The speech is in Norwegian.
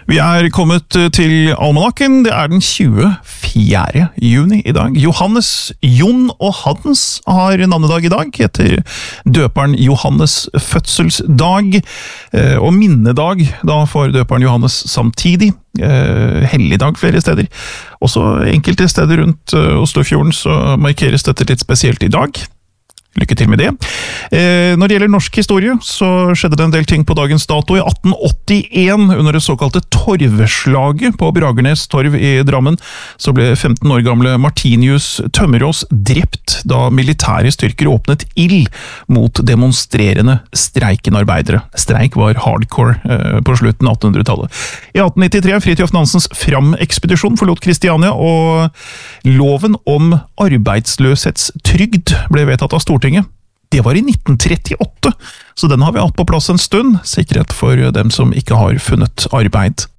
Vi kommet til almanakken, det den 24. juni i dag. Jon og Hans har navnedag i dag, etter døperen Johannes fødselsdag, og minnedag da for døperen Johannes samtidig. Helligdag flere steder. Også enkelte steder rundt Oslofjorden så markeres dette litt spesielt i dag. Lykke til med det. Når det gjelder norsk historie, så skjedde det en del ting på dagens dato. I 1881, under det såkalte torvslaget på Bragernes torv i Drammen, så ble 15 år gamle Martinius Tømmerås drept da militære styrker åpnet ild mot demonstrerende streikenarbeidere. Streik var hardcore på slutten av 1800-tallet. I 1893, Fridtjof Nansens Fram-ekspedisjon forlot Kristiania, og loven om arbeidsløshetstrygd ble vedtatt av Stortinget. Det var i 1938, så den har vi hatt på plass en stund. Sikkerhet for dem som ikke har funnet arbeid.